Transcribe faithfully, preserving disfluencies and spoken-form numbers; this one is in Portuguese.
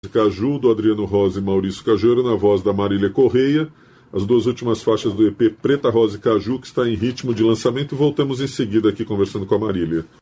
Caju, do Adriano Rosa e Maurício Cajueiro, na voz da Marília Correia. As duas últimas faixas do E P Preta, Rosa e Caju, que está em ritmo de lançamento. Voltamos em seguida aqui conversando com a Marília.